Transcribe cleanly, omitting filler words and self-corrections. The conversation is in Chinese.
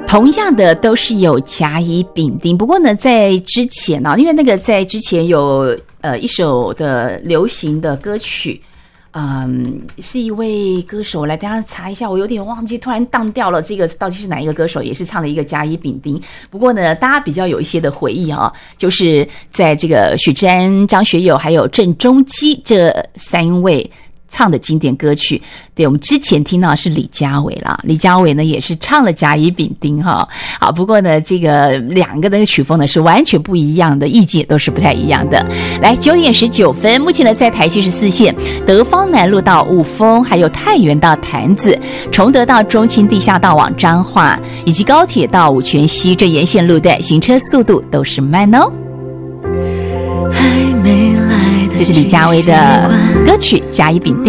同样的都是有甲乙丙丁，不过呢，在之前因为那个在之前有一首的流行的歌曲，是一位歌手，我来等一下查一下，我有点忘记，突然当掉了，这个到底是哪一个歌手，也是唱了一个甲乙丙丁。不过呢，大家比较有一些的回忆就是在这个许志安、张学友还有郑中基这三位唱的经典歌曲。对，我们之前听到是李佳薇啦，李佳薇呢也是唱了甲乙丙丁好，不过呢这个两个的曲风呢是完全不一样的，意境也都是不太一样的。来9:19，目前呢在台74线德芳南路到雾峰，还有太原到潭子，崇德到中清地下道往彰化，以及高铁到五权西这沿线路段行车速度都是慢哦。这是李佳薇的歌曲甲乙丙丁。